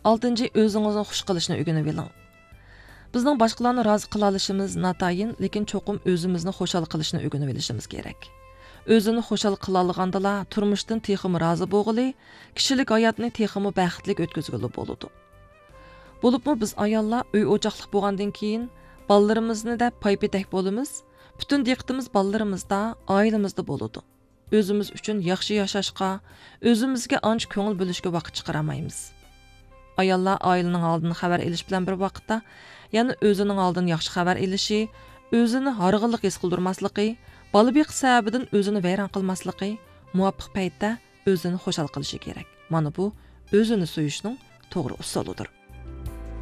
6. O'zingizni xush qilishni o'rganib oling. Bizning boshqalarni rozi qila olishimiz natayin, lekin cho'qim o'zimizni xushal qilishni o'rganib olishimiz kerak. O'zini xushal qila olgandala turmushdan texmi rozi bo'lg'ili, kishilik hayotni texmi baxtli o'tkazgili bo'ladi. Bo'libmi biz ayollar uy o'choqliq bo'lgandan keyin bolalarimizni da paypetak bo'lamiz. Bütün diqqətimiz balalarımızda, ailemizdə bo'ladi. Özümüz üçün yaxşı yaşashqa, özümüzə anç köngül bölüşkə vaqt çıxaramayız. Ayollar ailənin aldını xəbər eliş bilan bir vaqtda, yəni özünün aldını yaxşı xəbər elişi, özünü harğınlıq his qıldırmaslığı, balı bir səbəbindən özünü vəyran qılmaslığı, muvaffaq paytda özünü xoşal qilishi kerak. Mana bu özünü soyuşның to'g'ri usulidir.